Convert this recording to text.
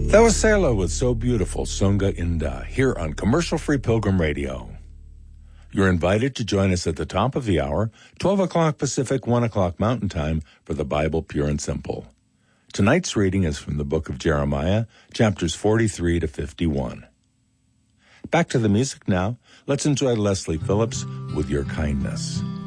That was Sela with So Beautiful, Songa Inda, here on Commercial-Free Pilgrim Radio. You're invited to join us at the top of the hour, 12 o'clock Pacific, 1 o'clock Mountain Time, for the Bible Pure and Simple. Tonight's reading is from the book of Jeremiah, chapters 43 to 51. Back to the music now. Let's enjoy Leslie Phillips with Your Kindness.